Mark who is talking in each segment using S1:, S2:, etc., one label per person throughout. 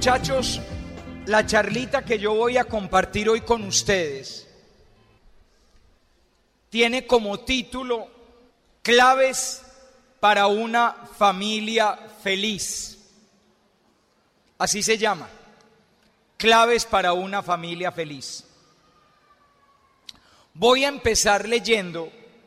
S1: Muchachos, la charlita que yo voy a compartir hoy con ustedes tiene como título Claves para una familia feliz. Así se llama, Claves para una familia feliz. Voy a empezar leyendo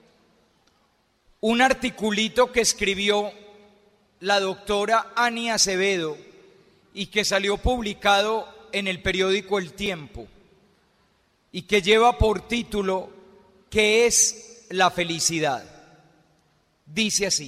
S1: un articulito que escribió la doctora Ani Acevedo y que salió publicado en el periódico El Tiempo y que lleva por título ¿Qué es la felicidad? Dice así: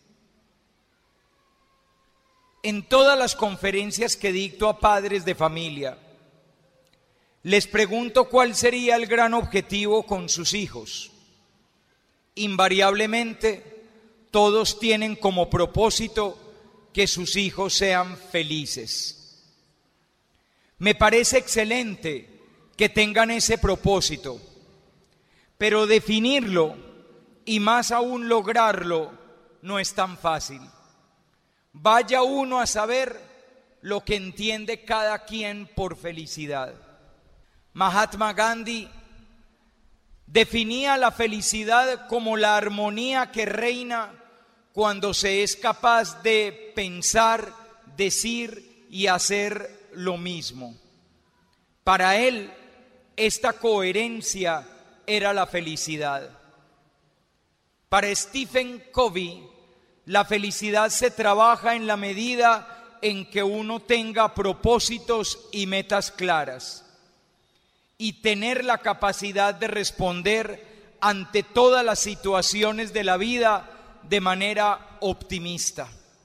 S1: en todas las conferencias que dicto a padres de familia, les pregunto cuál sería el gran objetivo con sus hijos. Invariablemente, todos tienen como propósito que sus hijos sean felices. Me parece excelente que tengan ese propósito, pero definirlo y más aún lograrlo no es tan fácil. Vaya uno a saber lo que entiende cada quien por felicidad. Mahatma Gandhi definía la felicidad como la armonía que reina cuando se es capaz de pensar, decir y hacer lo mismo. Para él, esta coherencia era la felicidad. Para Stephen Covey, la felicidad se trabaja en la medida en que uno tenga propósitos y metas claras y tener la capacidad de responder ante todas las situaciones de la vida de manera optimista.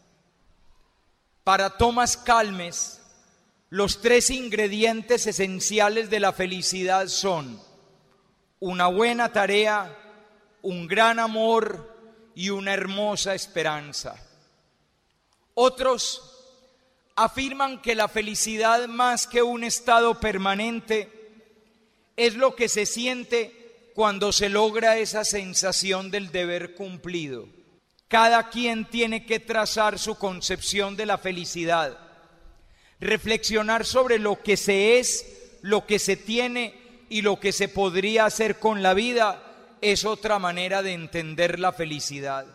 S1: Para Thomas Calmes, los 3 ingredientes esenciales de la felicidad son una buena tarea, un gran amor y una hermosa esperanza. Otros afirman que la felicidad, más que un estado permanente, es lo que se siente cuando se logra esa sensación del deber cumplido. Cada quien tiene que trazar su concepción de la felicidad, reflexionar sobre lo que se es, lo que se tiene y lo que se podría hacer con la vida. Es otra manera de entender la felicidad.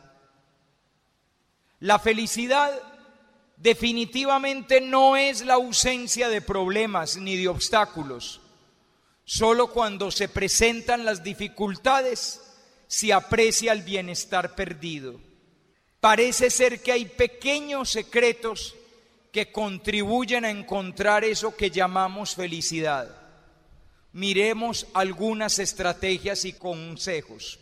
S1: La felicidad definitivamente no es la ausencia de problemas ni de obstáculos. Solo cuando se presentan las dificultades se aprecia el bienestar perdido. Parece ser que hay pequeños secretos que contribuyen a encontrar eso que llamamos felicidad. Miremos algunas estrategias y consejos.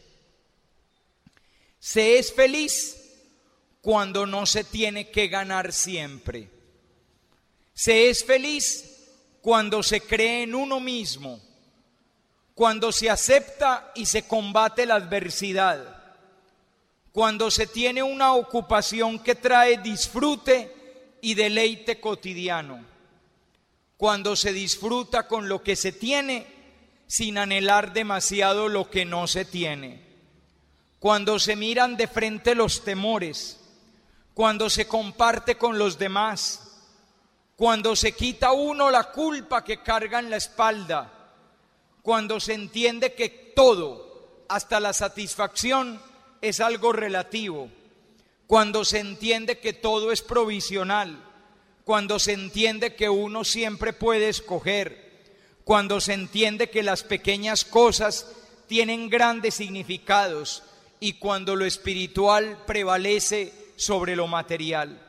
S1: Se es feliz cuando no se tiene que ganar siempre. Se es feliz cuando se cree en uno mismo, cuando se acepta y se combate la adversidad, cuando se tiene una ocupación que trae disfrute y deleite cotidiano, cuando se disfruta con lo que se tiene sin anhelar demasiado lo que no se tiene, cuando se miran de frente los temores, cuando se comparte con los demás, cuando se quita uno la culpa que carga en la espalda, cuando se entiende que todo, hasta la satisfacción, es algo relativo, cuando se entiende que todo es provisional, cuando se entiende que uno siempre puede escoger, cuando se entiende que las pequeñas cosas tienen grandes significados y cuando lo espiritual prevalece sobre lo material.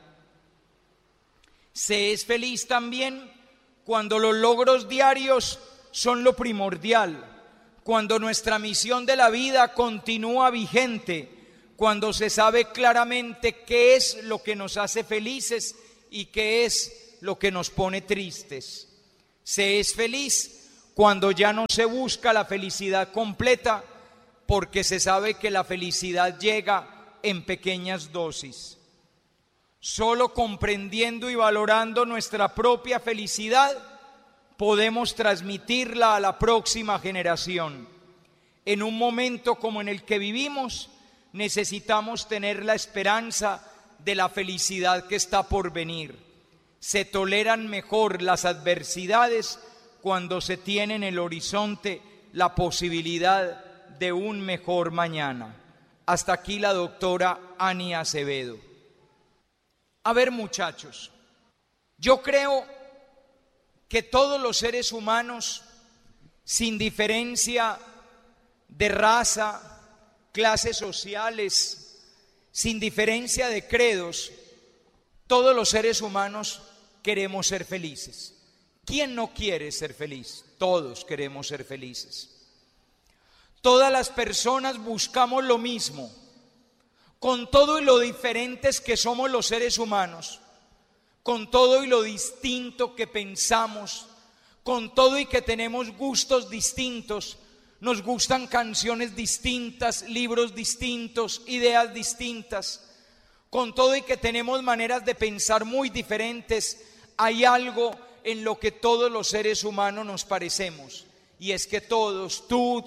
S1: Se es feliz también cuando los logros diarios son lo primordial, cuando nuestra misión de la vida continúa vigente, cuando se sabe claramente qué es lo que nos hace felices y qué es lo que nos pone tristes. Se es feliz cuando ya no se busca la felicidad completa, porque se sabe que la felicidad llega en pequeñas dosis. Solo comprendiendo y valorando nuestra propia felicidad podemos transmitirla a la próxima generación. En un momento como en el que vivimos, necesitamos tener la esperanza de la felicidad que está por venir. Se toleran mejor las adversidades cuando se tiene en el horizonte la posibilidad de un mejor mañana. Hasta aquí la doctora Ani Acevedo. A ver, muchachos, yo creo que todos los seres humanos, sin diferencia de raza, clases sociales, sin diferencia de credos, todos los seres humanos queremos ser felices. ¿Quién no quiere ser feliz? Todos queremos ser felices. Todas las personas buscamos lo mismo, con todo y lo diferentes que somos los seres humanos, con todo y lo distinto que pensamos, con todo y que tenemos gustos distintos, nos gustan canciones distintas, libros distintos, ideas distintas, con todo y que tenemos maneras de pensar muy diferentes, hay algo en lo que todos los seres humanos nos parecemos, y es que todos,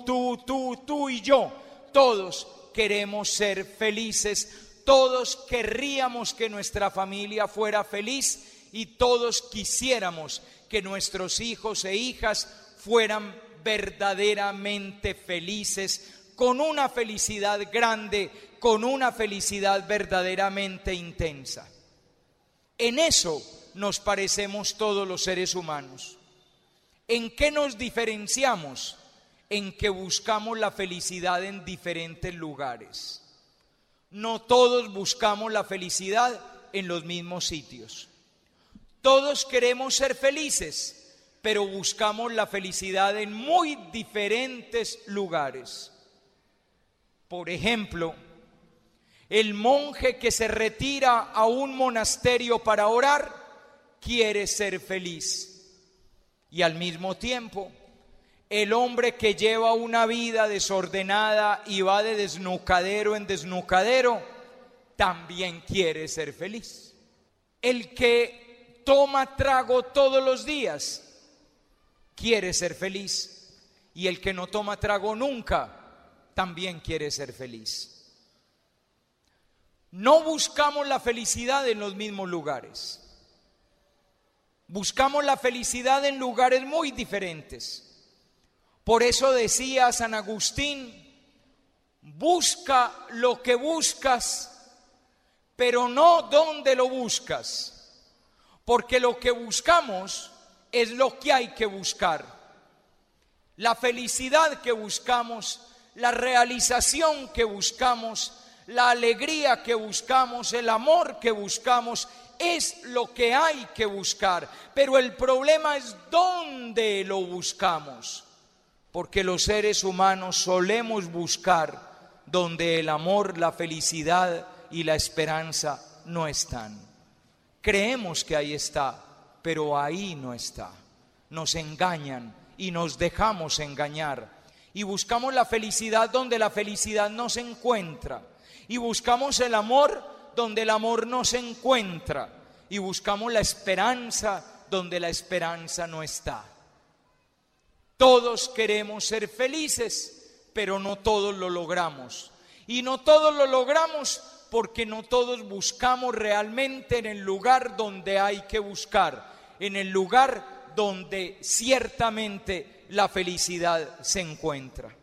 S1: tú y yo, todos queremos ser felices, todos querríamos que nuestra familia fuera feliz y todos quisiéramos que nuestros hijos e hijas fueran verdaderamente felices, con una felicidad grande, con una felicidad verdaderamente intensa. En eso nos parecemos todos los seres humanos. ¿En qué nos diferenciamos? En que buscamos la felicidad en diferentes lugares. No todos buscamos la felicidad en los mismos sitios. Todos queremos ser felices, pero buscamos la felicidad en muy diferentes lugares. Por ejemplo, el monje que se retira a un monasterio para orar quiere ser feliz. Y al mismo tiempo, el hombre que lleva una vida desordenada y va de desnucadero en desnucadero, también quiere ser feliz. El que toma trago todos los días, quiere ser feliz. Y el que no toma trago nunca, también quiere ser feliz. No buscamos la felicidad en los mismos lugares. Buscamos la felicidad en lugares muy diferentes. Por eso decía San Agustín, busca lo que buscas, pero no donde lo buscas, porque lo que buscamos es lo que hay que buscar. La felicidad que buscamos, la realización que buscamos, la alegría que buscamos, el amor que buscamos, es lo que hay que buscar. Pero el problema es dónde lo buscamos, porque los seres humanos solemos buscar donde el amor, la felicidad y la esperanza no están. Creemos que ahí está, pero ahí no está. Nos engañan y nos dejamos engañar. Y buscamos la felicidad donde la felicidad no se encuentra. Y buscamos el amor donde el amor no se encuentra. Y buscamos la esperanza donde la esperanza no está. Todos queremos ser felices, pero no todos lo logramos. Y no todos lo logramos porque no todos buscamos realmente en el lugar donde hay que buscar, en el lugar donde ciertamente la felicidad se encuentra.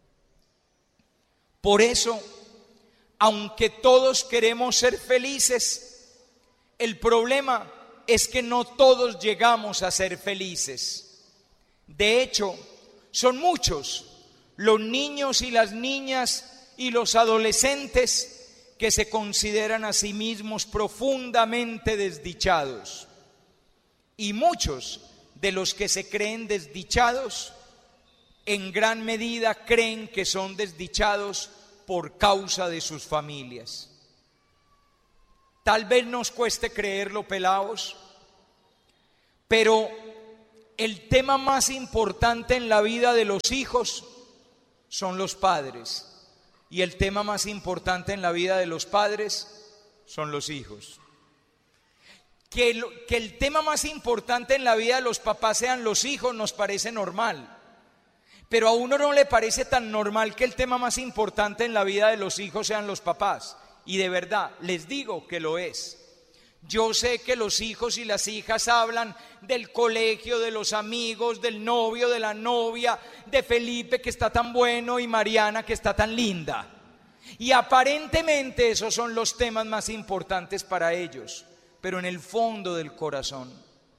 S1: Por eso, aunque todos queremos ser felices, el problema es que no todos llegamos a ser felices. De hecho, son muchos los niños y las niñas y los adolescentes que se consideran a sí mismos profundamente desdichados. Y muchos de los que se creen desdichados, en gran medida creen que son desdichados por causa de sus familias. Tal vez nos cueste creerlo, pelaos, pero el tema más importante en la vida de los hijos son los padres. Y el tema más importante en la vida de los padres son los hijos. Que el tema más importante en la vida de los papás sean los hijos nos parece normal. Pero a uno no le parece tan normal que el tema más importante en la vida de los hijos sean los papás. Y de verdad, les digo que lo es. Yo sé que los hijos y las hijas hablan del colegio, de los amigos, del novio, de la novia, de Felipe que está tan bueno y Mariana que está tan linda. Y aparentemente esos son los temas más importantes para ellos, pero en el fondo del corazón,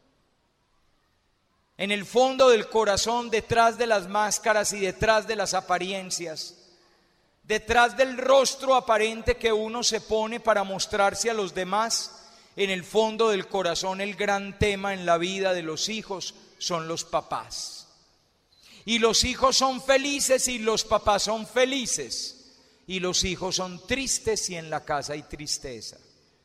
S1: detrás de las máscaras y detrás de las apariencias, detrás del rostro aparente que uno se pone para mostrarse a los demás, en el fondo del corazón el gran tema en la vida de los hijos son los papás. Y los hijos son felices y los papás son felices. Y los hijos son tristes y en la casa hay tristeza.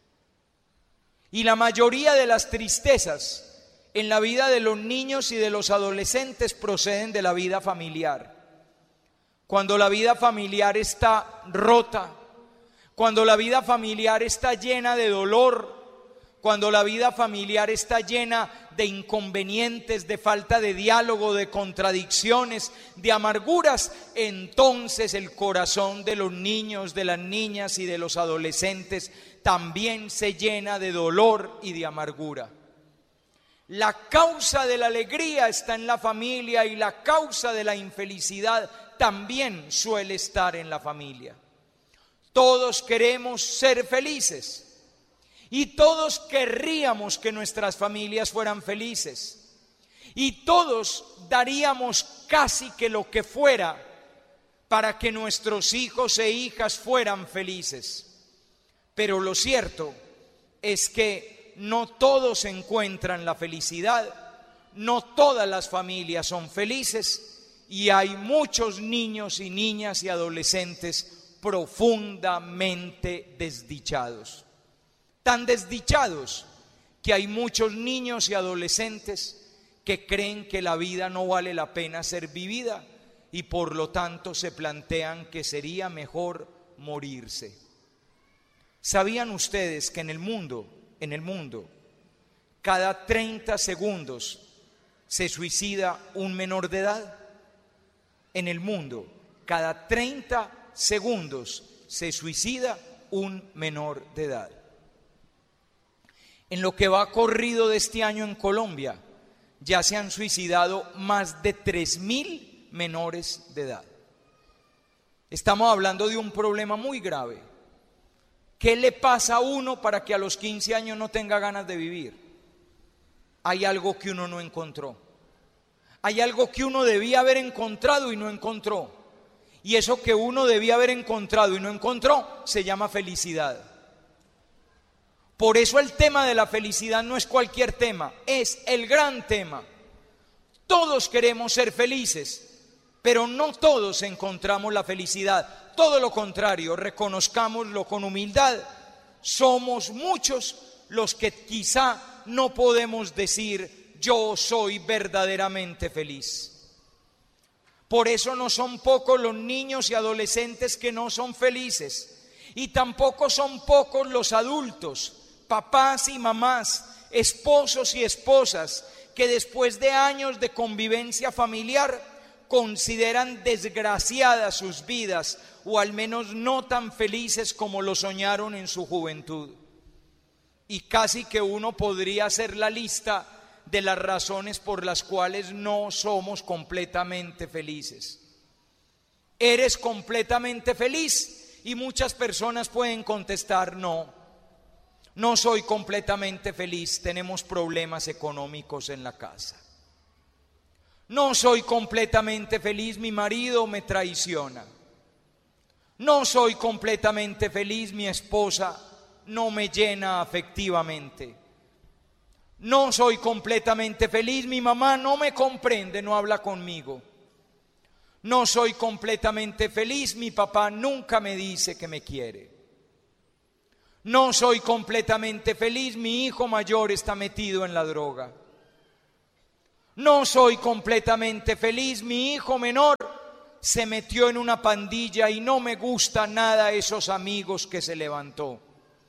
S1: Y la mayoría de las tristezas en la vida de los niños y de los adolescentes proceden de la vida familiar. Cuando la vida familiar está rota, cuando la vida familiar está llena de dolor, cuando la vida familiar está llena de inconvenientes, de falta de diálogo, de contradicciones, de amarguras, entonces el corazón de los niños, de las niñas y de los adolescentes también se llena de dolor y de amargura. La causa de la alegría está en la familia y la causa de la infelicidad también suele estar en la familia. Todos queremos ser felices. Y todos querríamos que nuestras familias fueran felices. Y todos daríamos casi que lo que fuera para que nuestros hijos e hijas fueran felices. Pero lo cierto es que no todos encuentran la felicidad, no todas las familias son felices y hay muchos niños y niñas y adolescentes profundamente desdichados. Tan desdichados que hay muchos niños y adolescentes que creen que la vida no vale la pena ser vivida y por lo tanto se plantean que sería mejor morirse. ¿Sabían ustedes que en el mundo, cada 30 segundos se suicida un menor de edad? En el mundo, cada 30 segundos se suicida un menor de edad. En lo que va corrido de este año en Colombia, ya se han suicidado más de 3.000 menores de edad. Estamos hablando de un problema muy grave. ¿Qué le pasa a uno para que a los 15 años no tenga ganas de vivir? Hay algo que uno no encontró. Hay algo que uno debía haber encontrado y no encontró. Y eso que uno debía haber encontrado y no encontró se llama felicidad. Por eso el tema de la felicidad no es cualquier tema, es el gran tema. Todos queremos ser felices, pero no todos encontramos la felicidad. Todo lo contrario, reconozcámoslo con humildad. Somos muchos los que quizá no podemos decir yo soy verdaderamente feliz. Por eso no son pocos los niños y adolescentes que no son felices, y tampoco son pocos los adultos, papás y mamás, esposos y esposas, que después de años de convivencia familiar consideran desgraciadas sus vidas, o al menos no tan felices como lo soñaron en su juventud. Y casi que uno podría hacer la lista de las razones por las cuales no somos completamente felices. ¿Eres completamente feliz? Y muchas personas pueden contestar no. No soy completamente feliz, tenemos problemas económicos en la casa. No soy completamente feliz, mi marido me traiciona. No soy completamente feliz, mi esposa no me llena afectivamente. No soy completamente feliz, mi mamá no me comprende, no habla conmigo. No soy completamente feliz, mi papá nunca me dice que me quiere. No soy completamente feliz, mi hijo mayor está metido en la droga. No soy completamente feliz, mi hijo menor se metió en una pandilla y no me gusta nada esos amigos que se levantó.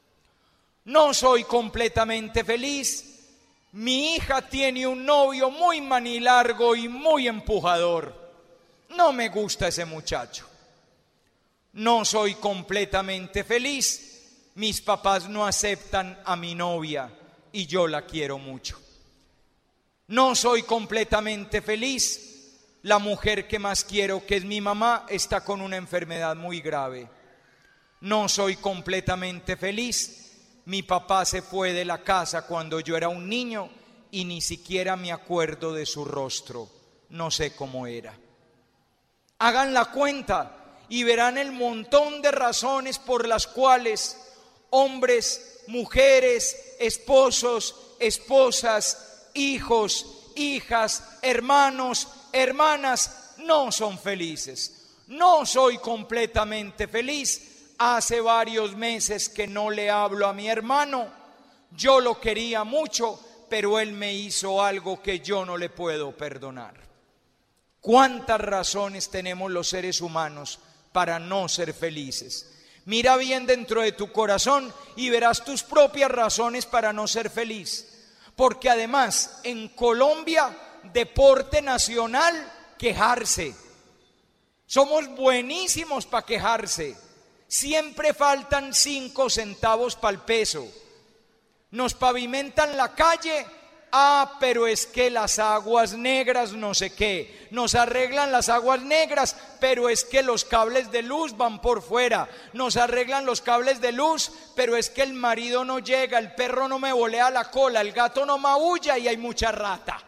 S1: No soy completamente feliz, mi hija tiene un novio muy manilargo y muy empujador. No me gusta ese muchacho. No soy completamente feliz, mis papás no aceptan a mi novia y yo la quiero mucho. No soy completamente feliz. La mujer que más quiero, que es mi mamá, está con una enfermedad muy grave. No soy completamente feliz. Mi papá se fue de la casa cuando yo era un niño y ni siquiera me acuerdo de su rostro. No sé cómo era. Hagan la cuenta y verán el montón de razones por las cuales hombres, mujeres, esposos, esposas, hijos, hijas, hermanos, hermanas no son felices. No soy completamente feliz. Hace varios meses que no le hablo a mi hermano. Yo lo quería mucho, pero él me hizo algo que yo no le puedo perdonar. ¿Cuántas razones tenemos los seres humanos para no ser felices? Mira bien dentro de tu corazón y verás tus propias razones para no ser feliz. Porque además en Colombia, deporte nacional, quejarse. Somos buenísimos para quejarse. Siempre faltan 5 centavos para el peso. Nos pavimentan la calle. Pero es que las aguas negras no sé qué. Nos arreglan las aguas negras, pero es que los cables de luz van por fuera. Nos arreglan los cables de luz, pero es que el marido no llega, el perro no me volea la cola, el gato no maulla y hay mucha rata.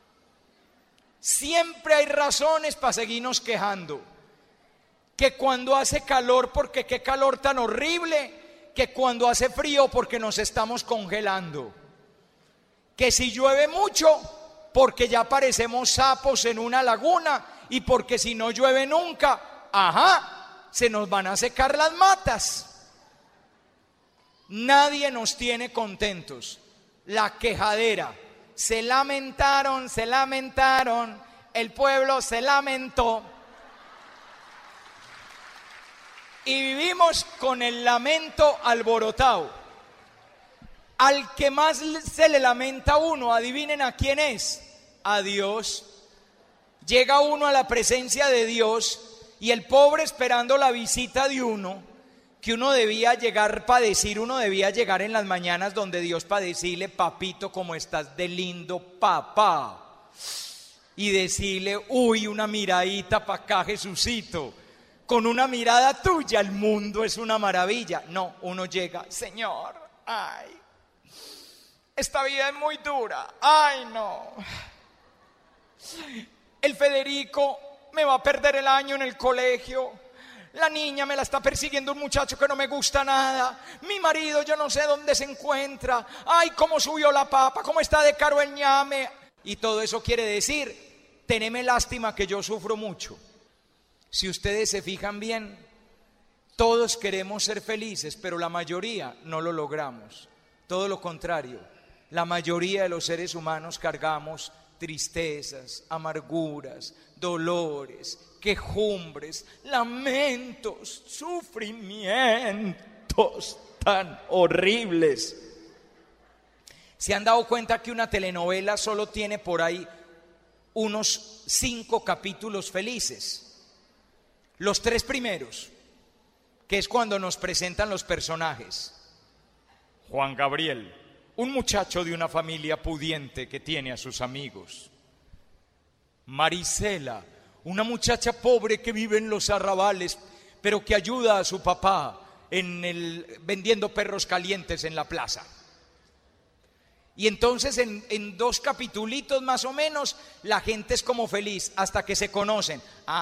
S1: Siempre hay razones para seguirnos quejando. Que cuando hace calor, porque qué calor tan horrible. Que cuando hace frío, porque nos estamos congelando. Que si llueve mucho, porque ya parecemos sapos en una laguna, y porque si no llueve nunca, se nos van a secar las matas. Nadie nos tiene contentos. La quejadera. Se lamentaron, el pueblo se lamentó. Y vivimos con el lamento alborotado. Al que más se le lamenta a uno, adivinen a quién es, a Dios. Llega uno a la presencia de Dios y el pobre esperando la visita de uno, que uno debía llegar para decir, uno debía llegar en las mañanas donde Dios para decirle: papito, ¿cómo estás de lindo, papá? Y decirle: uy, una miradita para acá, Jesucito. Con una mirada tuya el mundo es una maravilla. No, uno llega: Señor, ay, esta vida es muy dura. Ay, no. El Federico me va a perder el año en el colegio. La niña me la está persiguiendo un muchacho que no me gusta nada. Mi marido yo no sé dónde se encuentra. Ay, cómo subió la papa, cómo está de caro el ñame. Y todo eso quiere decir: teneme lástima que yo sufro mucho. Si ustedes se fijan bien, todos queremos ser felices, pero la mayoría no lo logramos. Todo lo contrario. La mayoría de los seres humanos cargamos tristezas, amarguras, dolores, quejumbres, lamentos, sufrimientos tan horribles. ¿Se han dado cuenta que una telenovela solo tiene por ahí unos 5 capítulos felices? Los 3 primeros, que es cuando nos presentan los personajes. Juan Gabriel, un muchacho de una familia pudiente que tiene a sus amigos. Marisela, una muchacha pobre que vive en los arrabales, pero que ayuda a su papá vendiendo perros calientes en la plaza. Y entonces en 2 capitulitos más o menos, la gente es como feliz hasta que se conocen.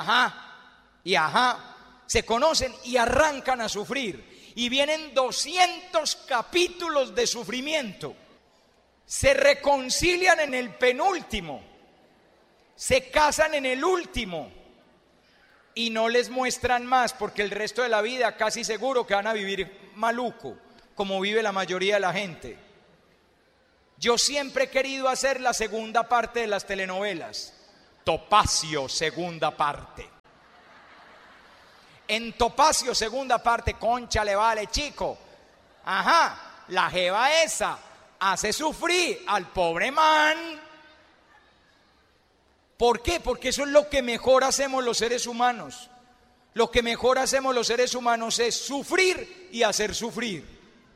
S1: Se conocen y arrancan a sufrir. Y vienen 200 capítulos de sufrimiento. Se reconcilian en el penúltimo. Se casan en el último. Y no les muestran más, porque el resto de la vida casi seguro que van a vivir maluco, como vive la mayoría de la gente. Yo siempre he querido hacer la segunda parte de las telenovelas. Topacio, segunda parte. En Topacio, segunda parte, concha le vale, chico. La jeva esa hace sufrir al pobre man. ¿Por qué? Porque eso es lo que mejor hacemos los seres humanos. Lo que mejor hacemos los seres humanos es sufrir y hacer sufrir.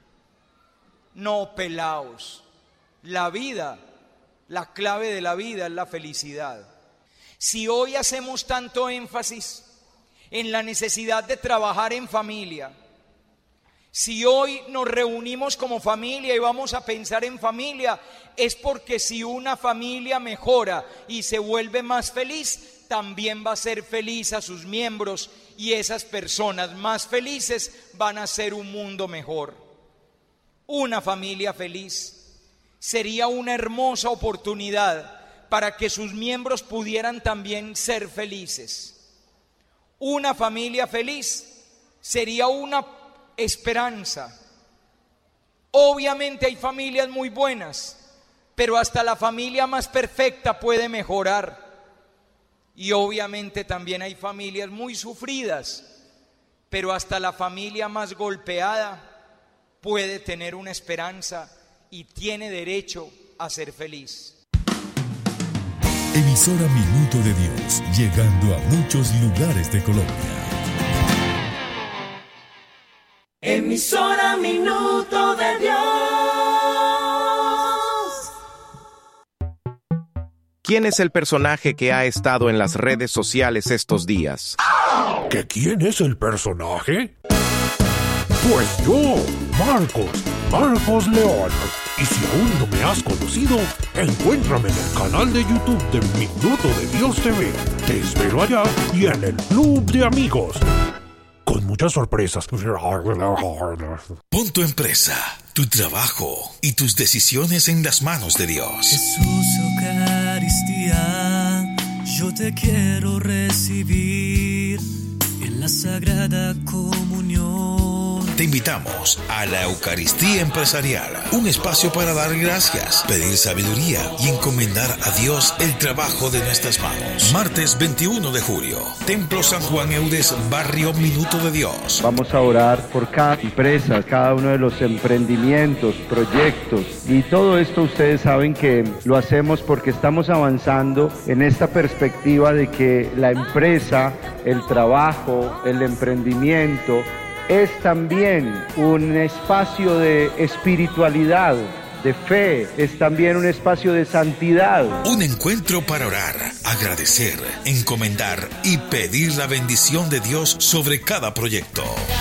S1: No, pelaos. La vida, la clave de la vida es la felicidad. Si hoy hacemos tanto énfasis en la necesidad de trabajar en familia, si hoy nos reunimos como familia y vamos a pensar en familia, es porque si una familia mejora y se vuelve más feliz, también va a ser feliz a sus miembros, y esas personas más felices van a hacer un mundo mejor. Una familia feliz sería una hermosa oportunidad para que sus miembros pudieran también ser felices. Una familia feliz sería una esperanza. Obviamente hay familias muy buenas, pero hasta la familia más perfecta puede mejorar. Y obviamente también hay familias muy sufridas, pero hasta la familia más golpeada puede tener una esperanza y tiene derecho a ser feliz.
S2: Emisora Minuto de Dios, llegando a muchos lugares de Colombia.
S3: Emisora Minuto de Dios.
S4: ¿Quién es el personaje que ha estado en las redes sociales estos días?
S5: ¿Que quién es el personaje? Pues yo, Marcos León. Y si aún no me has conocido, encuéntrame en el canal de YouTube de Minuto de Dios TV. Te espero allá y en el Club de Amigos, con muchas sorpresas.
S2: Pon tu empresa, tu trabajo y tus decisiones en las manos de Dios.
S6: Jesús, Eucaristía, yo te quiero recibir en la Sagrada Comunión.
S2: Te invitamos a la Eucaristía Empresarial, un espacio para dar gracias, pedir sabiduría y encomendar a Dios el trabajo de nuestras manos. Martes 21 de julio, Templo San Juan Eudes, Barrio Minuto de Dios.
S7: Vamos a orar por cada empresa, cada uno de los emprendimientos, proyectos, y todo esto ustedes saben que lo hacemos porque estamos avanzando en esta perspectiva de que la empresa, el trabajo, el emprendimiento es también un espacio de espiritualidad, de fe, es también un espacio de santidad.
S2: Un encuentro para orar, agradecer, encomendar y pedir la bendición de Dios sobre cada proyecto.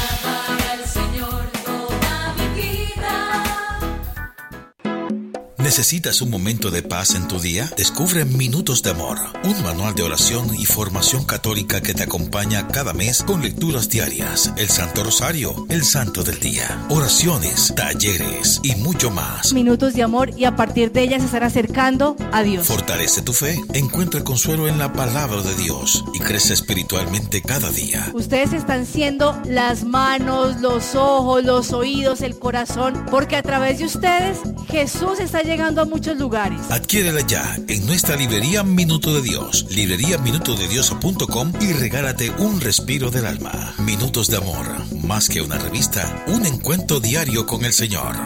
S2: ¿Necesitas un momento de paz en tu día? Descubre Minutos de Amor, un manual de oración y formación católica que te acompaña cada mes con lecturas diarias, el Santo Rosario, el Santo del Día, oraciones, talleres y mucho más.
S8: Minutos de amor, y a partir de ellas se estará acercando a Dios.
S2: Fortalece tu fe, encuentra consuelo en la palabra de Dios y crece espiritualmente cada día.
S8: Ustedes están siendo las manos, los ojos, los oídos, el corazón, porque a través de ustedes Jesús está llegando a muchos lugares.
S2: Adquiérela ya en nuestra librería Minuto de Dios, libreriaminutodedios.com, y regálate un respiro del alma. Minutos de Amor, más que una revista, un encuentro diario con el Señor.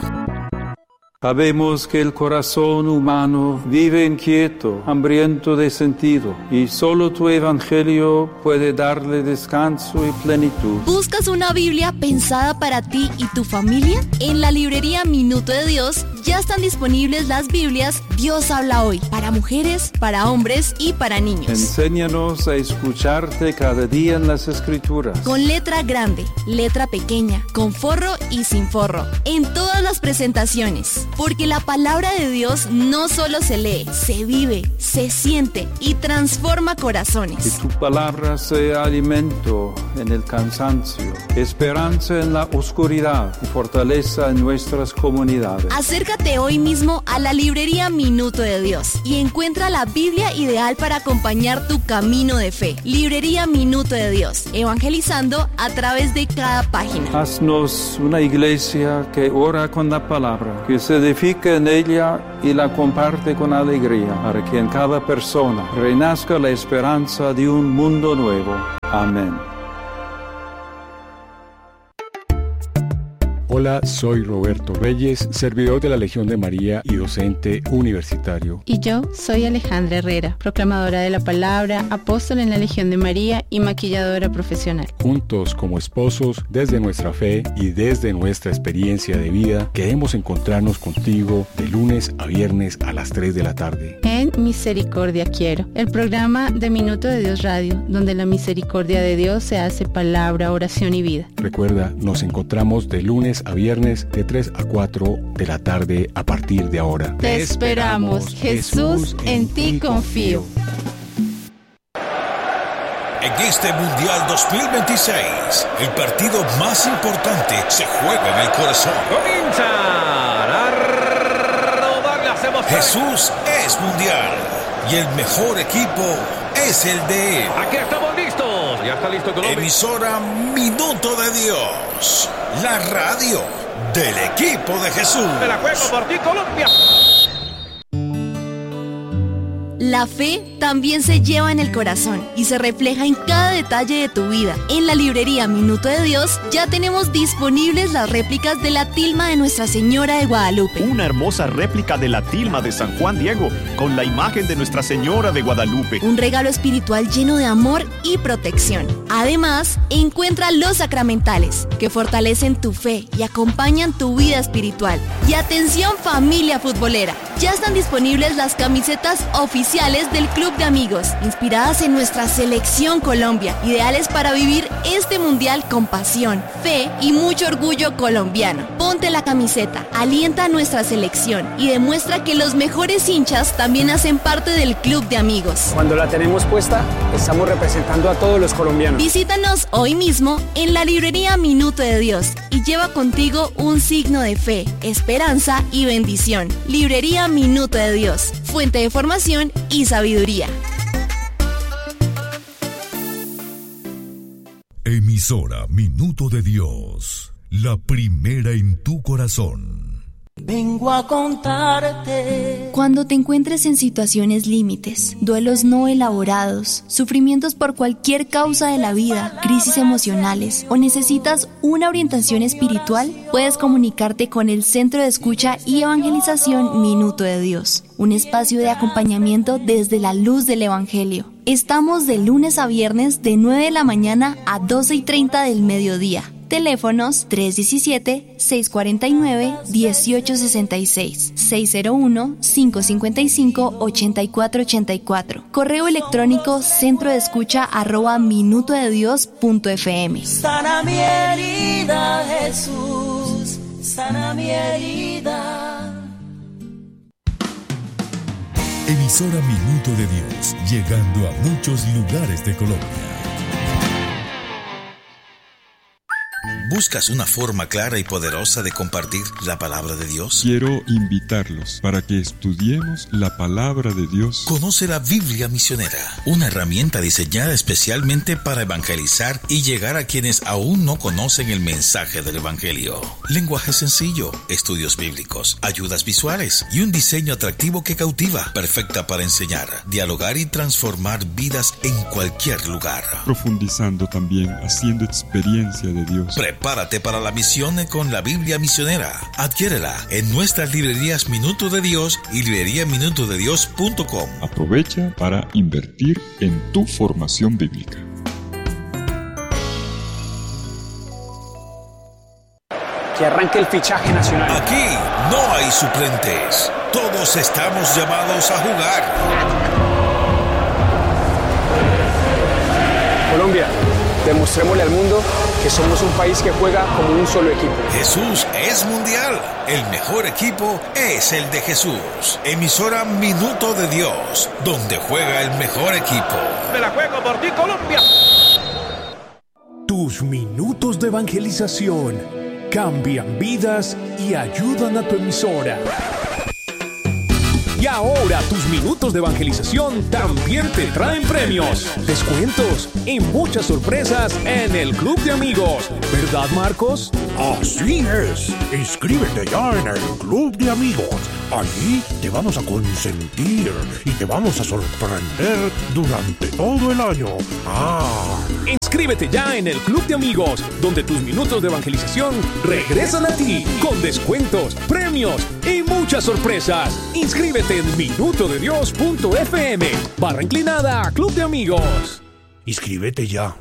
S9: Sabemos que el corazón humano vive inquieto, hambriento de sentido, y solo tu evangelio puede darle descanso y plenitud.
S10: ¿Buscas una Biblia pensada para ti y tu familia? En la librería Minuto de Dios ya están disponibles las Biblias Dios habla hoy, para mujeres, para hombres y para niños.
S9: Enséñanos a escucharte cada día en las Escrituras.
S10: Con letra grande, letra pequeña, con forro y sin forro, en todas las presentaciones. Porque la palabra de Dios no solo se lee, se vive, se siente y transforma corazones.
S9: Que tu palabra sea alimento en el cansancio, esperanza en la oscuridad y fortaleza en nuestras comunidades.
S10: Acércate hoy mismo a la librería Minuto de Dios y encuentra la Biblia ideal para acompañar tu camino de fe. Librería Minuto de Dios, evangelizando a través de cada página.
S9: Haznos una iglesia que ora con la palabra, que se edifica en ella y la comparte con alegría, para que en cada persona renazca la esperanza de un mundo nuevo. Amén.
S11: Hola, soy Roberto Reyes, servidor de la Legión de María y docente universitario.
S12: Y yo soy Alejandra Herrera, proclamadora de la palabra, apóstol en la Legión de María y maquilladora profesional.
S11: Juntos como esposos, desde nuestra fe y desde nuestra experiencia de vida, queremos encontrarnos contigo de lunes a viernes a las 3 de la tarde.
S12: En Misericordia Quiero, el programa de Minuto de Dios Radio, donde la misericordia de Dios se hace palabra, oración y vida.
S11: Recuerda, nos encontramos de lunes a viernes de 3 a 4 de la tarde a partir de ahora.
S12: Te esperamos, Jesús, en ti confío.
S2: En este Mundial 2026, el partido más importante se juega en el corazón.
S13: Comienzan a rodar las emociones.
S2: Jesús es mundial y el mejor equipo es el de él.
S13: Aquí estamos listos. Ya está listo Colombia.
S2: Emisora Minuto de Dios, la radio del equipo de Jesús.
S13: Me la juego por ti, Colombia.
S10: La fe también se lleva en el corazón y se refleja en cada detalle de tu vida. En la librería Minuto de Dios ya tenemos disponibles las réplicas de la tilma de Nuestra Señora de Guadalupe.
S14: Una hermosa réplica de la tilma de San Juan Diego con la imagen de Nuestra Señora de Guadalupe.
S10: Un regalo espiritual lleno de amor y protección. Además, encuentra los sacramentales que fortalecen tu fe y acompañan tu vida espiritual. Y atención, familia futbolera, ya están disponibles las camisetas oficiales del Club de Amigos, inspiradas en nuestra selección Colombia, ideales para vivir este mundial con pasión, fe y mucho orgullo colombiano. Ponte la camiseta, alienta a nuestra selección y demuestra que los mejores hinchas también hacen parte del Club de Amigos.
S15: Cuando la tenemos puesta, estamos representando a todos los colombianos.
S10: Visítanos hoy mismo en la librería Minuto de Dios y lleva contigo un signo de fe, esperanza y bendición. Librería Minuto de Dios, fuente de formación y sabiduría.
S16: Emisora Minuto de Dios, la primera en tu corazón.
S3: Vengo a contarte.
S10: Cuando te encuentres en situaciones límites, duelos no elaborados, sufrimientos por cualquier causa de la vida, crisis emocionales o necesitas una orientación espiritual, puedes comunicarte con el Centro de Escucha y Evangelización Minuto de Dios, un espacio de acompañamiento desde la luz del Evangelio. Estamos de lunes a viernes de 9 de la mañana a 12:30 del mediodía. Teléfonos 317-649-1866, 601-555-8484. Correo electrónico centrodeescucha@minutodedios.fm.
S3: Sana mi herida, Jesús, sana mi herida.
S16: Emisora Minuto de Dios, llegando a muchos lugares de Colombia.
S2: ¿Buscas una forma clara y poderosa de compartir la palabra de Dios?
S17: Quiero invitarlos para que estudiemos la palabra de Dios.
S2: Conoce la Biblia Misionera, una herramienta diseñada especialmente para evangelizar y llegar a quienes aún no conocen el mensaje del Evangelio. Lenguaje sencillo, estudios bíblicos, ayudas visuales y un diseño atractivo que cautiva, perfecta para enseñar, dialogar y transformar vidas en cualquier lugar.
S17: Profundizando también, haciendo experiencia de Dios.
S2: Prepárate para la misión con la Biblia Misionera. Adquiérela en nuestras librerías Minuto de Dios y libreriaminutodedios.com.
S17: Aprovecha para invertir en tu formación bíblica.
S15: Que arranque el fichaje nacional.
S2: Aquí no hay suplentes. Todos estamos llamados a jugar.
S15: Colombia, demostrémosle al mundo que somos un país que juega como un solo equipo.
S2: Jesús es mundial. El mejor equipo es el de Jesús. Emisora Minuto de Dios, donde juega el mejor equipo.
S13: Me la juego por ti, Colombia.
S5: Tus minutos de evangelización cambian vidas y ayudan a tu emisora. Y ahora tus minutos de evangelización también te traen premios, descuentos y muchas sorpresas en el Club de Amigos. ¿Verdad, Marcos? Así es, inscríbete ya en el Club de Amigos. Allí te vamos a consentir y te vamos a sorprender durante todo el año.
S18: Inscríbete ya en el Club de Amigos, donde tus minutos de evangelización regresan a ti, con descuentos, premios y muchas sorpresas. Inscríbete en minutodedios.fm/inclinada Club de Amigos.
S5: Inscríbete ya.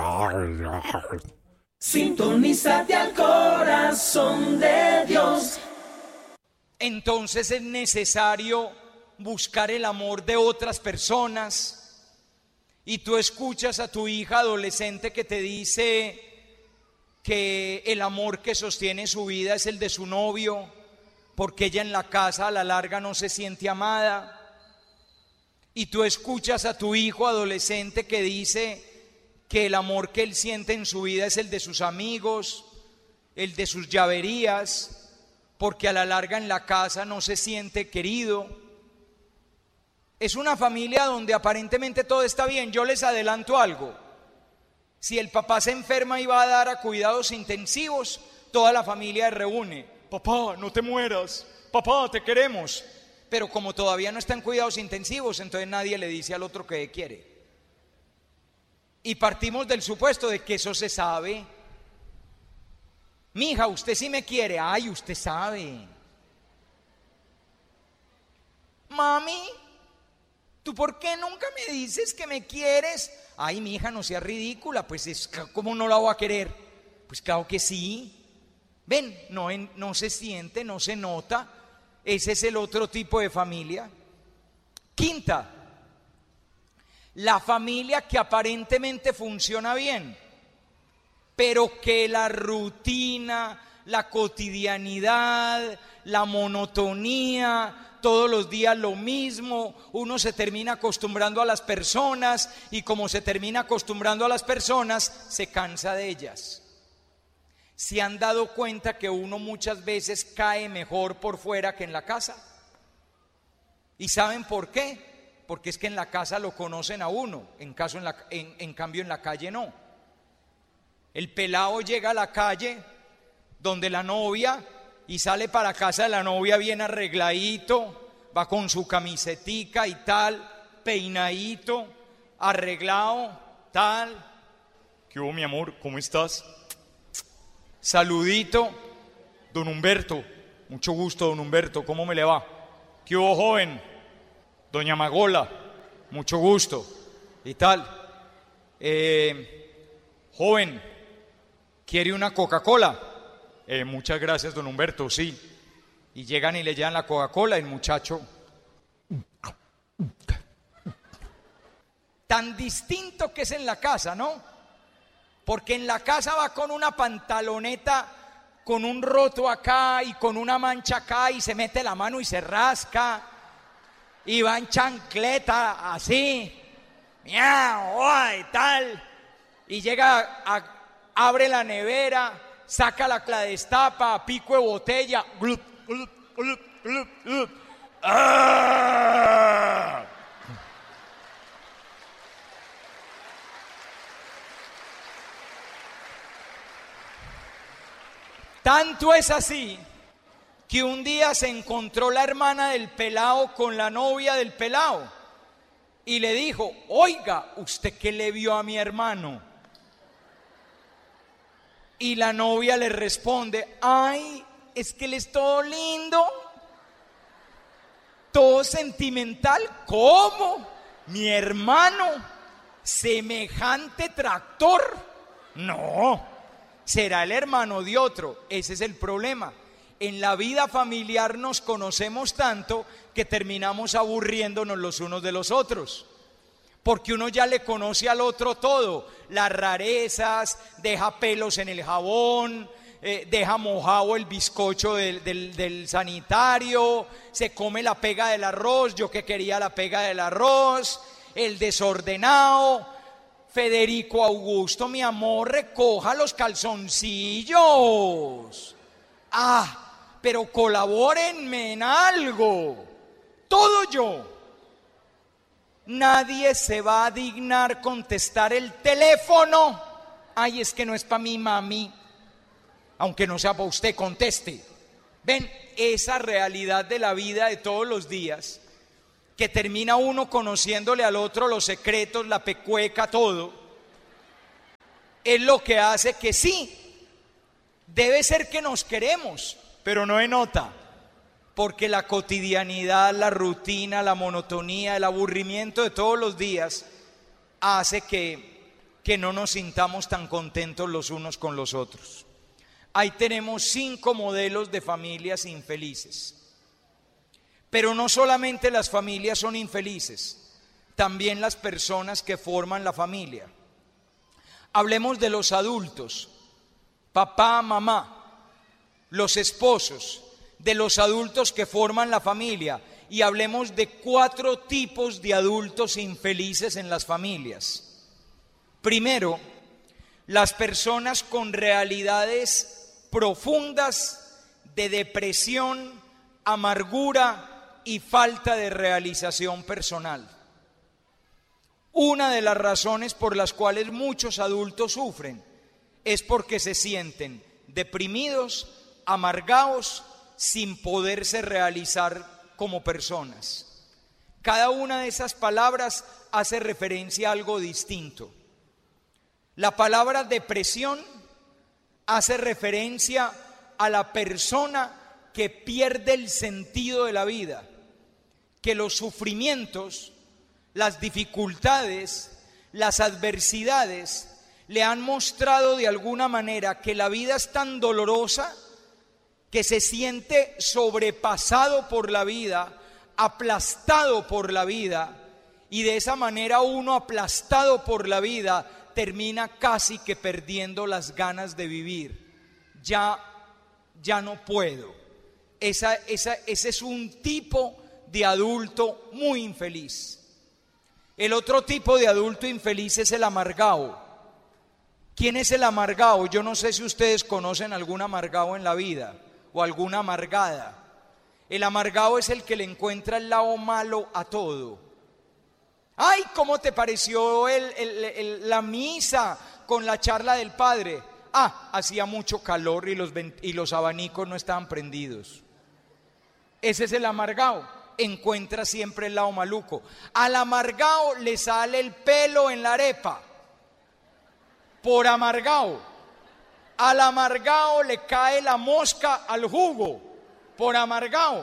S3: Sintonízate al corazón de Dios.
S1: Entonces es necesario buscar el amor de otras personas. Y tú escuchas a tu hija adolescente que te dice que el amor que sostiene su vida es el de su novio, porque ella en la casa a la larga no se siente amada. Y tú escuchas a tu hijo adolescente que dice que el amor que él siente en su vida es el de sus amigos, el de sus llaverías, porque a la larga en la casa no se siente querido. Es una familia donde aparentemente todo está bien. Yo les adelanto algo: si el papá se enferma y va a dar a cuidados intensivos, toda la familia se reúne. Papá, no te mueras, papá, te queremos. Pero como todavía no están cuidados intensivos, entonces nadie le dice al otro que quiere. Y partimos del supuesto de que eso se sabe. Mija, usted sí me quiere. Ay, usted sabe. Mami, ¿tú por qué nunca me dices que me quieres? Ay, mija, no seas ridícula. Pues ¿cómo no la voy a querer? Pues claro que sí. Ven, no se siente, no se nota. Ese es el otro tipo de familia. Quinta, la familia que aparentemente funciona bien, pero que la rutina, la cotidianidad, la monotonía, todos los días lo mismo, uno se termina acostumbrando a las personas, y como se termina acostumbrando a las personas, se cansa de ellas. ¿Se han dado cuenta que uno muchas veces cae mejor por fuera que en la casa? ¿Y saben por qué? Porque es que en la casa lo conocen a uno, en cambio en la calle no. El pelado llega a la calle donde la novia y sale para casa de la novia bien arregladito, va con su camisetica y tal, peinadito, arreglado, tal. ¿Qué hubo, mi amor? ¿Cómo estás? Saludito. Don Humberto, mucho gusto, don Humberto, ¿cómo me le va? ¿Qué hubo, joven? Doña Magola, mucho gusto y tal. Joven, ¿quiere una Coca-Cola? Muchas gracias, don Humberto, sí. Y llegan y le llevan la Coca-Cola, el muchacho. Tan distinto que es en la casa, ¿no? Porque en la casa va con una pantaloneta, con un roto acá y con una mancha acá, y se mete la mano y se rasca. Y va en chancleta, así, miau, y tal. Y llega, abre la nevera, saca la destapa, pico de botella. Glup, glup, glup, glup, glup. ¡Ah! Tanto es así que un día se encontró la hermana del pelao con la novia del pelao y le dijo: oiga, ¿usted qué le vio a mi hermano? Y la novia le responde: ay, es que él es todo lindo, todo sentimental. ¿Cómo? ¿Mi hermano? ¿Semejante tractor? No, será el hermano de otro. Ese es el problema. En la vida familiar nos conocemos tanto que terminamos aburriéndonos los unos de los otros, porque uno ya le conoce al otro todo, las rarezas, deja pelos en el jabón, deja mojado el bizcocho del sanitario, se come la pega del arroz, yo que quería la pega del arroz, el desordenado. Federico Augusto, mi amor, recoja los calzoncillos. Pero colabórenme en algo. Todo yo. Nadie se va a dignar contestar el teléfono. Ay, es que no es para mi mami. aunque no sea para usted, conteste. Ven, esa realidad de la vida de todos los días, que termina uno conociéndole al otro los secretos, la pecueca, todo, es lo que hace que sí, debe ser que nos queremos, pero no se nota, porque la cotidianidad, la rutina, la monotonía, el aburrimiento de todos los días hace que no nos sintamos tan contentos los unos con los otros. Ahí tenemos 5 modelos de familias infelices. Pero no solamente las familias son infelices, también las personas que forman la familia. Hablemos de los adultos, papá, mamá, los esposos, de los adultos que forman la familia, y hablemos de 4 tipos de adultos infelices en las familias. Primero, las personas con realidades profundas de depresión, amargura y falta de realización personal. Una de las razones por las cuales muchos adultos sufren es porque se sienten deprimidos, amargados, sin poderse realizar como personas. Cada una de esas palabras hace referencia a algo distinto. La palabra depresión hace referencia a la persona que pierde el sentido de la vida, que los sufrimientos, las dificultades, las adversidades le han mostrado de alguna manera que la vida es tan dolorosa que se siente sobrepasado por la vida, aplastado por la vida, y de esa manera uno aplastado por la vida termina casi que perdiendo las ganas de vivir. Ya no puedo. Ese es un tipo de adulto muy infeliz. El otro tipo de adulto infeliz es el amargado. ¿Quién es el amargado? Yo no sé si ustedes conocen algún amargado en la vida o alguna amargada. El amargado es el que le encuentra el lado malo a todo. Ay, ¿cómo te pareció la misa con la charla del padre? Hacía mucho calor y los abanicos no estaban prendidos. Ese es el amargado. Encuentra siempre el lado maluco. Al amargado le sale el pelo en la arepa, por amargado. Al amargado le cae la mosca al jugo, por amargado.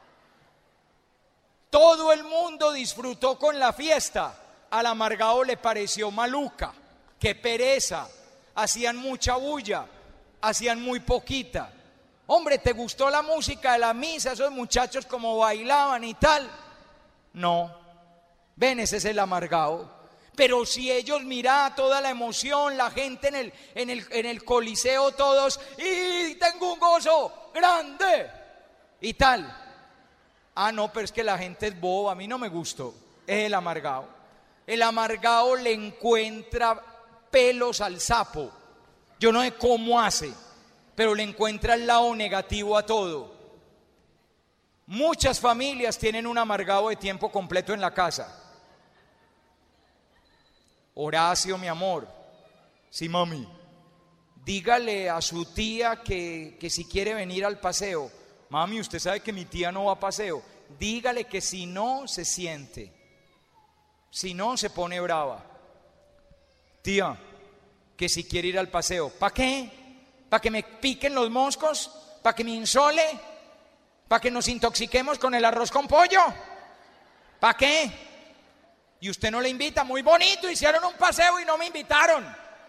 S1: Todo el mundo disfrutó con la fiesta, al amargado le pareció maluca, qué pereza, hacían mucha bulla, hacían muy poquita. Hombre, ¿te gustó la música de la misa? Esos muchachos como bailaban y tal. No, ven, ese es el amargado. Pero si ellos miraban toda la emoción, la gente en el coliseo, todos, y tengo un gozo grande y tal. No, pero es que la gente es boba, a mí no me gustó. Es el amargado. El amargado le encuentra pelos al sapo. Yo no sé cómo hace, pero le encuentra el lado negativo a todo. Muchas familias tienen un amargado de tiempo completo en la casa. Horacio, mi amor. Sí, mami. Dígale a su tía que si quiere venir al paseo. Mami, usted sabe que mi tía no va a paseo. Dígale que si no se siente, si no se pone brava. Tía, que si quiere ir al paseo. ¿Para qué? ¿Para que me piquen los moscos? ¿Para que me insole? ¿Para que nos intoxiquemos con el arroz con pollo? ¿Para qué? Y usted no le invita. Muy bonito, hicieron un paseo y no me invitaron.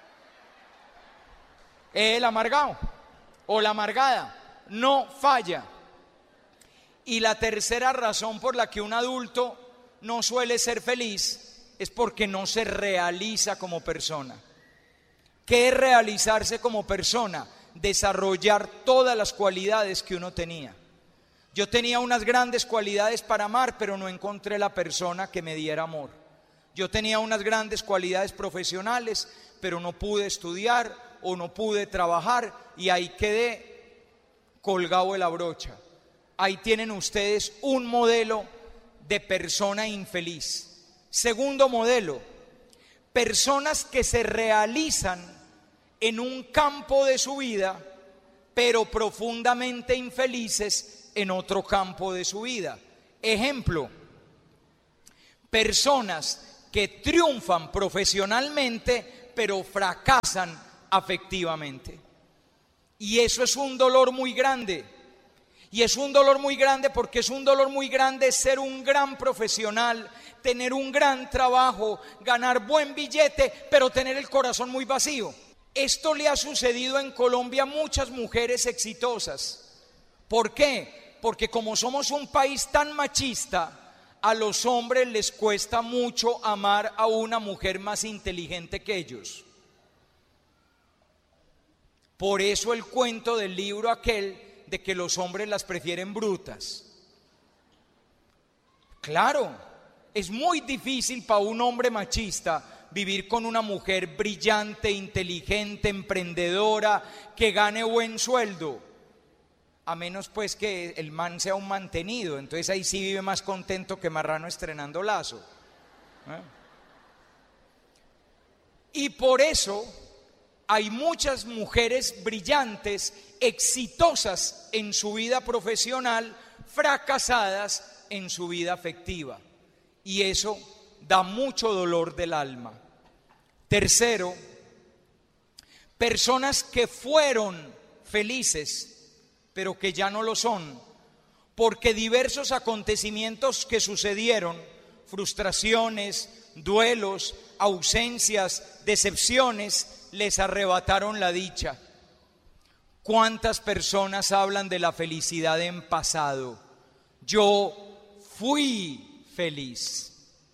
S1: El amargado o la amargada no falla. Y la tercera razón por la que un adulto no suele ser feliz es porque no se realiza como persona. ¿Qué es realizarse como persona? Desarrollar todas las cualidades que uno tenía. Yo tenía unas grandes cualidades para amar, pero no encontré la persona que me diera amor. Yo tenía unas grandes cualidades profesionales, pero no pude estudiar o no pude trabajar y ahí quedé colgado de la brocha. Ahí tienen ustedes un modelo de persona infeliz. Segundo modelo, personas que se realizan en un campo de su vida, pero profundamente infelices en otro campo de su vida. Ejemplo, personas que triunfan profesionalmente, pero fracasan afectivamente. Y eso es un dolor muy grande. Y es un dolor muy grande porque es un dolor muy grande ser un gran profesional, tener un gran trabajo, ganar buen billete, pero tener el corazón muy vacío. Esto le ha sucedido en Colombia a muchas mujeres exitosas. ¿Por qué? Porque como somos un país tan machista, a los hombres les cuesta mucho amar a una mujer más inteligente que ellos. Por eso el cuento del libro aquel de que los hombres las prefieren brutas. Claro, es muy difícil para un hombre machista vivir con una mujer brillante, inteligente, emprendedora, que gane buen sueldo. A menos pues que el man sea un mantenido, entonces ahí sí vive más contento que marrano estrenando lazo. Y por eso hay muchas mujeres brillantes, exitosas en su vida profesional, fracasadas en su vida afectiva. Y eso da mucho dolor del alma. Tercero, personas que fueron felices, pero que ya no lo son, porque diversos acontecimientos que sucedieron, frustraciones, duelos, ausencias, decepciones, les arrebataron la dicha. ¿Cuántas personas hablan de la felicidad en pasado? Yo fui feliz.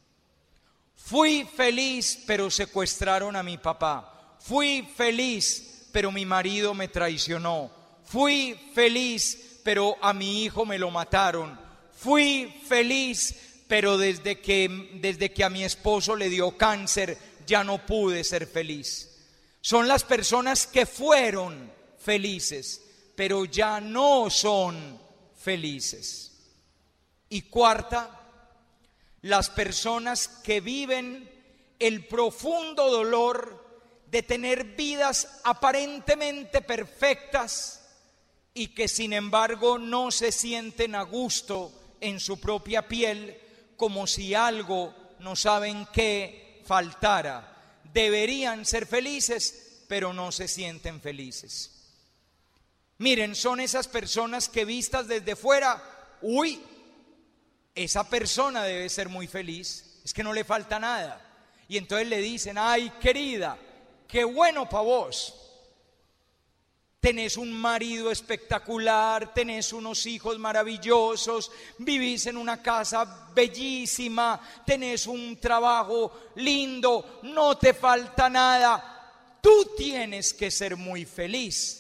S1: Fui feliz, pero secuestraron a mi papá. Fui feliz, pero mi marido me traicionó. Fui feliz, pero a mi hijo me lo mataron. Fui feliz, pero desde que a mi esposo le dio cáncer, ya no pude ser feliz. Son las personas que fueron felices, pero ya no son felices. Y cuarta, las personas que viven el profundo dolor de tener vidas aparentemente perfectas y que sin embargo no se sienten a gusto en su propia piel, como si algo no saben qué faltara. Deberían ser felices, pero no se sienten felices. Miren, son esas personas que vistas desde fuera, uy, esa persona debe ser muy feliz, es que no le falta nada. Y entonces le dicen, ay querida, qué bueno para vos. Tenés un marido espectacular, tenés unos hijos maravillosos, vivís en una casa bellísima, tenés un trabajo lindo, no te falta nada. Tú tienes que ser muy feliz.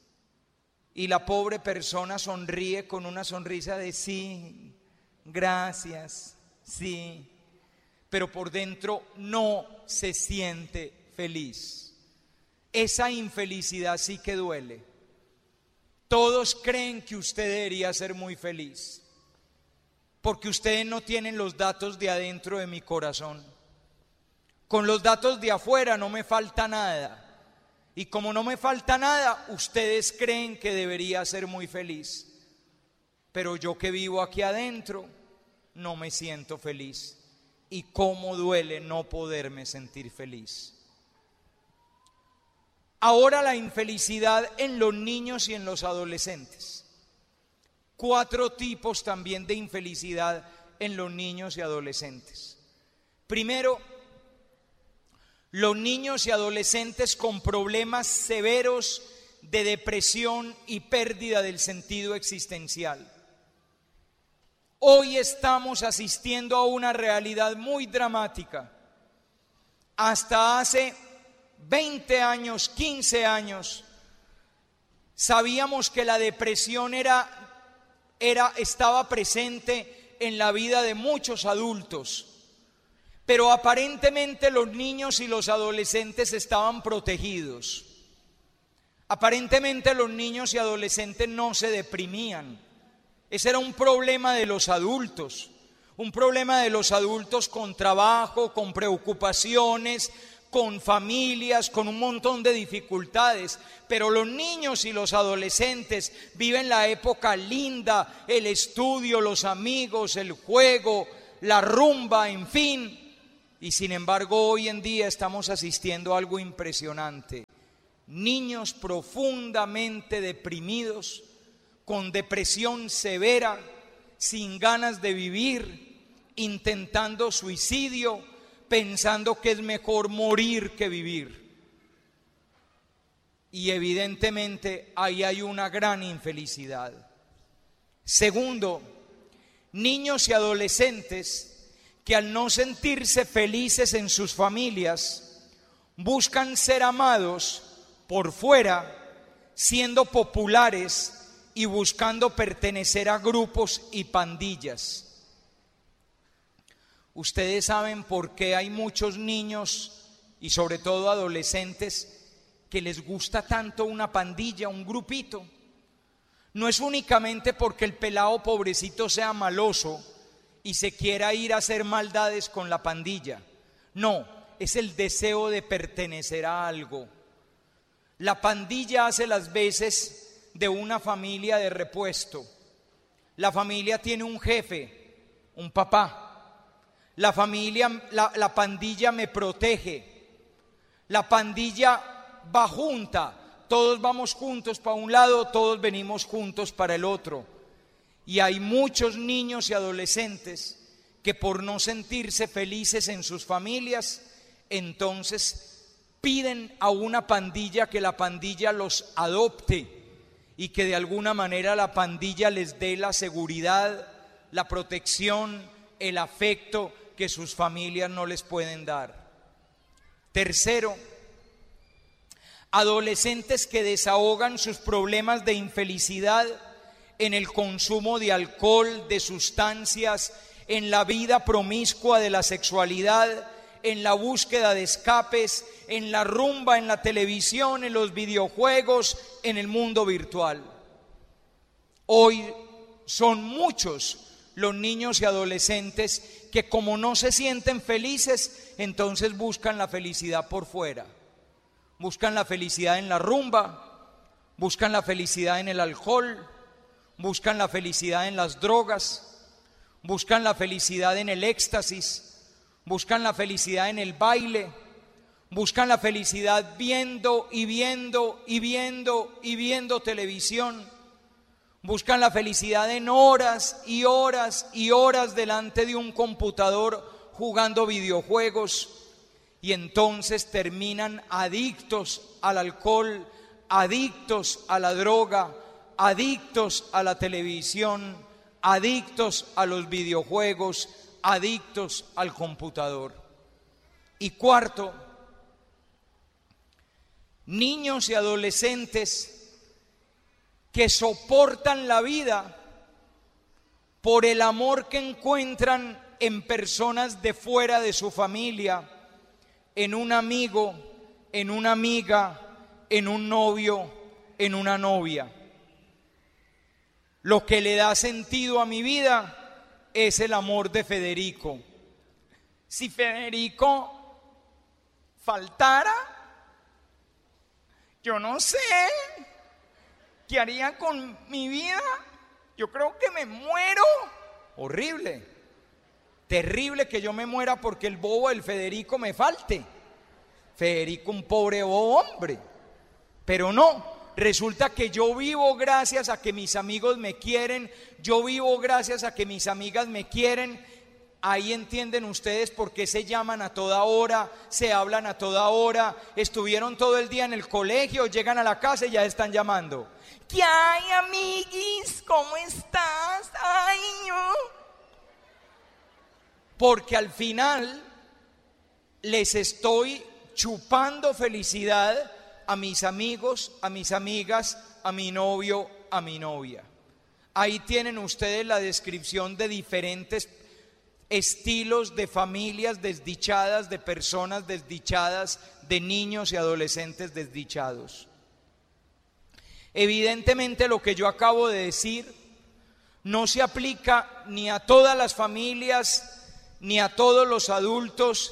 S1: Y la pobre persona sonríe con una sonrisa de sí, gracias, sí, pero por dentro no se siente feliz. Esa infelicidad sí que duele. Todos creen que usted debería ser muy feliz, porque ustedes no tienen los datos de adentro de mi corazón. Con los datos de afuera no me falta nada. Y como no me falta nada, ustedes creen que debería ser muy feliz. Pero yo que vivo aquí adentro, no me siento feliz. Y cómo duele no poderme sentir feliz. Ahora la infelicidad en los niños y en los adolescentes. 4 tipos también de infelicidad en los niños y adolescentes. Primero, los niños y adolescentes con problemas severos de depresión y pérdida del sentido existencial. Hoy estamos asistiendo a una realidad muy dramática. Hasta hace 20 años, 15 años, sabíamos que la depresión estaba presente en la vida de muchos adultos. Pero aparentemente los niños y los adolescentes estaban protegidos. Aparentemente los niños y adolescentes no se deprimían. Ese era un problema de los adultos. Un problema de los adultos con trabajo, con preocupaciones, con familias, con un montón de dificultades, pero los niños y los adolescentes viven la época linda, el estudio, los amigos, el juego, la rumba, en fin. Y sin embargo, hoy en día estamos asistiendo a algo impresionante. Niños profundamente deprimidos, con depresión severa, sin ganas de vivir, intentando suicidio, pensando que es mejor morir que vivir. Y evidentemente ahí hay una gran infelicidad. Segundo, niños y adolescentes que al no sentirse felices en sus familias, buscan ser amados por fuera, siendo populares y buscando pertenecer a grupos y pandillas. Ustedes saben por qué hay muchos niños y sobre todo adolescentes que les gusta tanto una pandilla, un grupito. No es únicamente porque el pelado pobrecito sea maloso y se quiera ir a hacer maldades con la pandilla. No, es el deseo de pertenecer a algo. La pandilla hace las veces de una familia de repuesto. La familia tiene un jefe, un papá. La pandilla me protege. La pandilla va junta. Todos vamos juntos para un lado, todos venimos juntos para el otro. Y hay muchos niños y adolescentes que por no sentirse felices en sus familias, entonces piden a una pandilla que la pandilla los adopte y que de alguna manera la pandilla les dé la seguridad, la protección, el afecto que sus familias no les pueden dar. Tercero, adolescentes que desahogan sus problemas de infelicidad en el consumo de alcohol, de sustancias, en la vida promiscua de la sexualidad, en la búsqueda de escapes, en la rumba, en la televisión, en los videojuegos, en el mundo virtual. Hoy son muchos los niños y adolescentes que como no se sienten felices, entonces buscan la felicidad por fuera. Buscan la felicidad en la rumba, buscan la felicidad en el alcohol, buscan la felicidad en las drogas, buscan la felicidad en el éxtasis, buscan la felicidad en el baile, buscan la felicidad viendo y viendo y viendo y viendo televisión. Buscan la felicidad en horas y horas y horas delante de un computador jugando videojuegos y entonces terminan adictos al alcohol, adictos a la droga, adictos a la televisión, adictos a los videojuegos, adictos al computador. Y cuarto, niños y adolescentes que soportan la vida por el amor que encuentran en personas de fuera de su familia, en un amigo, en una amiga, en un novio, en una novia. Lo que le da sentido a mi vida es el amor de Federico. Si Federico faltara, yo no sé ¿qué haría con mi vida? Yo creo que me muero. Horrible, terrible que yo me muera porque el bobo del Federico me falte. Federico, un pobre bobo hombre. Pero no, resulta que yo vivo gracias a que mis amigos me quieren, yo vivo gracias a que mis amigas me quieren. Ahí entienden ustedes por qué se llaman a toda hora, se hablan a toda hora, estuvieron todo el día en el colegio, llegan a la casa y ya están llamando. ¿Qué hay, amiguis? ¿Cómo estás? Ay, no. Porque al final les estoy chupando felicidad a mis amigos, a mis amigas, a mi novio, a mi novia. Ahí tienen ustedes la descripción de diferentes estilos de familias desdichadas, de personas desdichadas, de niños y adolescentes desdichados. Evidentemente lo que yo acabo de decir no se aplica ni a todas las familias, ni a todos los adultos,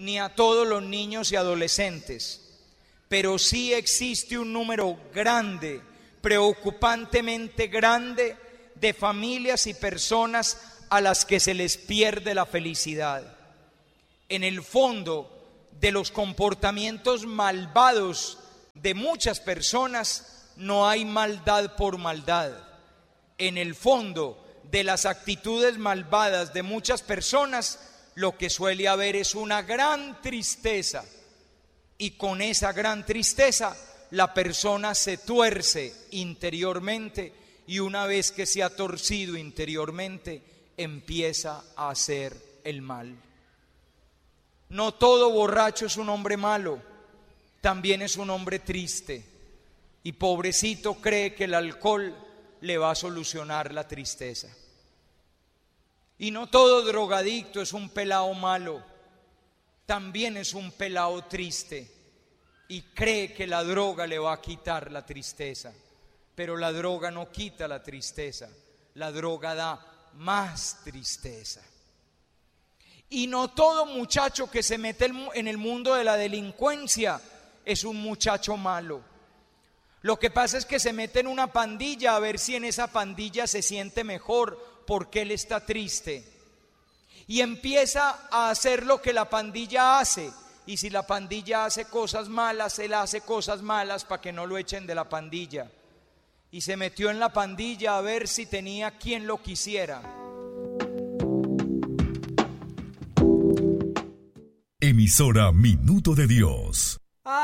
S1: ni a todos los niños y adolescentes, pero sí existe un número grande, preocupantemente grande, de familias y personas a las que se les pierde la felicidad. En el fondo de los comportamientos malvados de muchas personas no hay maldad por maldad. En el fondo de las actitudes malvadas de muchas personas lo que suele haber es una gran tristeza, y con esa gran tristeza la persona se tuerce interiormente, y una vez que se ha torcido interiormente empieza a hacer el mal. No todo borracho es un hombre malo, también es un hombre triste, y pobrecito cree que el alcohol le va a solucionar la tristeza. Y no todo drogadicto es un pelao malo, también es un pelao triste y cree que la droga le va a quitar la tristeza, pero la droga no quita la tristeza, la droga da más tristeza. Y no todo muchacho que se mete en el mundo de la delincuencia es un muchacho malo. Lo que pasa es que se mete en una pandilla a ver si en esa pandilla se siente mejor, porque él está triste, y empieza a hacer lo que la pandilla hace, y si la pandilla hace cosas malas, él hace cosas malas para que no lo echen de la pandilla, y se metió en la pandilla a ver si tenía quien lo quisiera.
S16: Emisora Minuto de Dios.